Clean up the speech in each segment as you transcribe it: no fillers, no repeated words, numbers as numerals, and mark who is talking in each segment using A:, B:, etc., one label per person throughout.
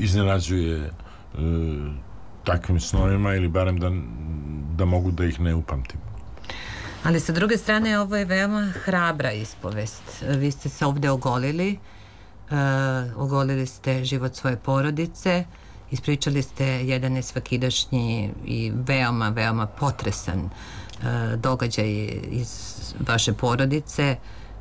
A: iznenađuje takvim snovima ili barem da mogu da ih ne upamtim.
B: Ali sa druge strane, ovo je veoma hrabra ispovest. Vi ste se ovde ogolili ste život svoje porodice, ispričali ste jedan nesvakidašnji i veoma, veoma potresan događaj iz vaše porodice.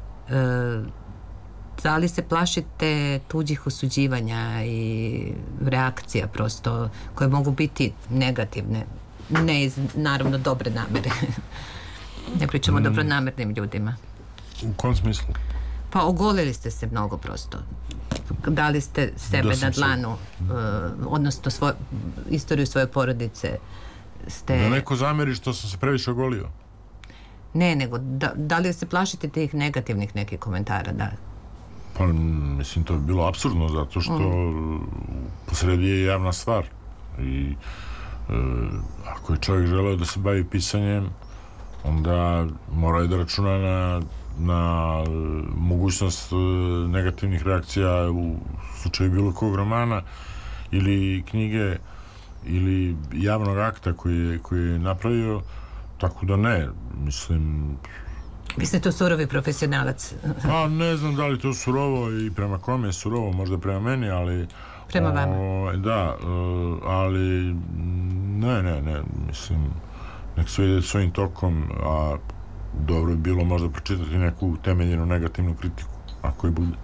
B: Da li se plašite tuđih osuđivanja i reakcija prosto koje mogu biti negativne, ne iz naravno dobre namere? Ne pričamo o dobronamernim ljudima.
A: U kom smislu?
B: Pa ogolili ste se mnogo prosto. Dali ste sebe na dlanu, odnosno istoriju svoje porodice.
A: Da neko zameri što sam se previše ogolio?
B: Ne, nego da li se plašite tih negativnih nekih komentara, da?
A: Pa mislim to bi bilo apsurdno zato što posredi je javna stvar i ako je čovjek želeo da se bavi pisanjem onda mora da računa na mogućnost negativnih reakcija u slučaju bilo kog romana ili knjige ili javnog akta koji je napravio, tako da ne, mislim.
B: Vi ste to surovi profesionalac.
A: Pa ne znam da li to surovo i prema kome je surovo, možda prema meni, ali
B: prema vama.
A: Da, ali ne, mislim nek se ide svojim tokom, a dobro bi bilo možda pročitati neku temeljenu negativnu kritiku, ako je bude.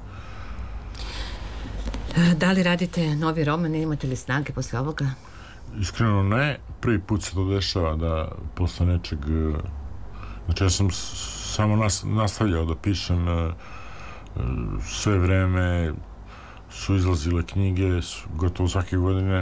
B: Da li radite novi roman i imate li snage posle ovoga?
A: Iskreno ne, prvi put se to dešava da posle nečeg, znači ja sam samo nastavljao da pišem, sve vreme su izlazile knjige, gotovo svake godine,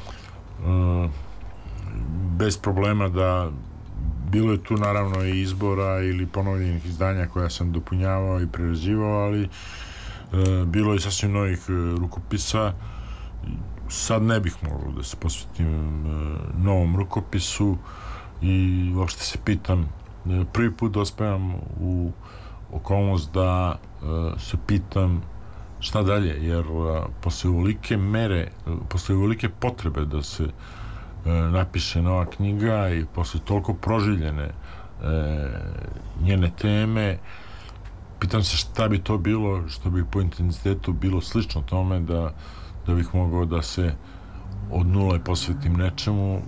A: bez problema da bilo je tu naravno i izbora ili ponovljenih izdanja koja sam dopunjavao i prerađivao, ali bilo je sasvim novih rukopisa. Sad ne bih mogao da se posvetim novom rukopisu i uopšte se pitam, prvi put dospevam u okolnost da se pitam šta dalje, jer posle ovolike mere, posle ovolike potrebe da se napiše nova knjiga i posle toliko proživljene njene teme, pitam se šta bi to bilo, što bi po intenzitetu bilo slično tome da bih mogao da se od nule posvetim nečemu.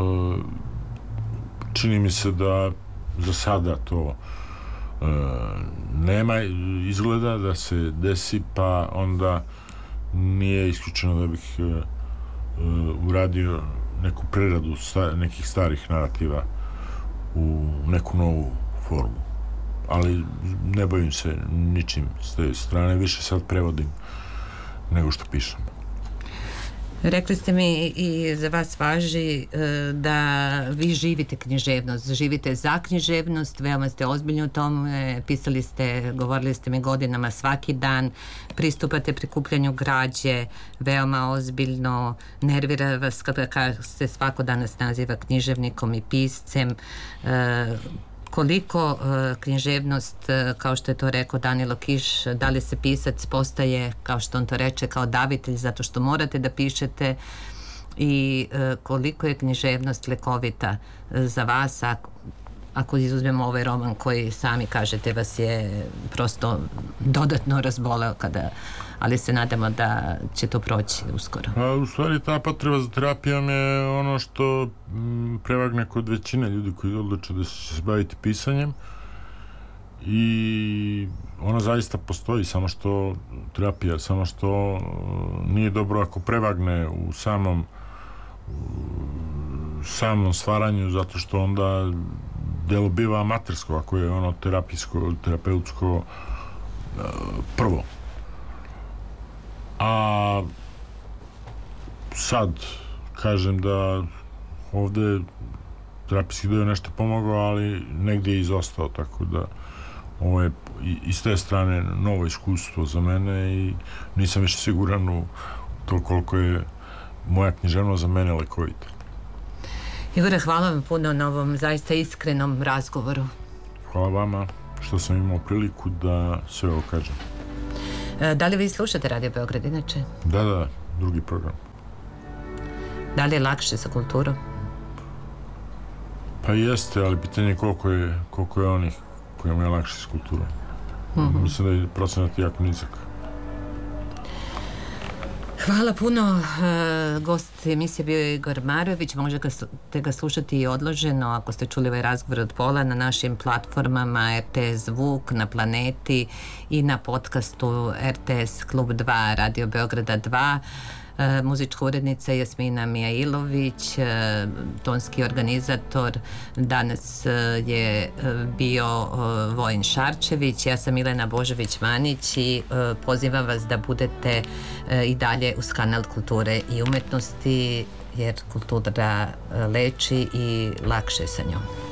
A: Čini mi se da za sada to nema izgleda da se desi, pa onda nije isključeno da bih uradio neku preradu nekih starih narativa u neku novu formu. Ali ne bojim se ničim s te strane, više sad prevodim nego što pišem.
B: Rekli ste mi i za vas važi da vi živite književnost, živite za književnost, veoma ste ozbiljni u tome, pisali ste, govorili ste mi godinama svaki dan, pristupate prikupljanju građe, veoma ozbiljno, nervira vas kada se svako danas naziva književnikom i piscem. Koliko književnost, kao što je to rekao Danilo Kiš, da li se pisac postaje, kao što on to reče, kao davitelj zato što morate da pišete, i koliko je književnost lekovita za vas, ako izuzmemo ovaj roman koji sami kažete vas je prosto dodatno razboleo ali se nadamo da će to proći uskoro.
A: U stvari ta potreba za terapijom je ono što prevagne kod većine ljudi koji odluče da će se baviti pisanjem i ona zaista postoji, samo što terapija, samo što nije dobro ako prevagne u samom stvaranju, zato što onda delo biva amatersko, ako je ono terapeutsko prvo. A sad kažem da ovde terapijski deo nešto pomogao, ali negdje je izostao, tako da ovo je i s te strane novo iskustvo za mene i nisam više siguran u to koliko je moja književnost za mene lekovita.
B: Igore, hvala vam puno na ovom zaista iskrenom razgovoru.
A: Hvala vama što sam imao priliku da sve ovo kažem.
B: Da li vi slušate Radio Beograd inače?
A: Da, drugi program.
B: Da li je lakše sa kulturom?
A: Pa jeste, ali pitanje je koliko je onih kojima je lakše s kulturom. Mislim da je procenat jako nizak.
B: Hvala puno. Gost emisije bio je Igor Marović. Možete ga slušati i odloženo ako ste čuli ovaj razgovor od pola na našim platformama RTS Zvuk, na Planeti i na podcastu RTS Klub 2 Radio Beograda 2. Muzička urednica Jasmina Mijailović, tonski organizator danas je bio Vojin Šarčević, ja sam Milena Božović-Manić i pozivam vas da budete i dalje uz kanal Kulture i umetnosti, jer kultura leči i lakše je sa njom.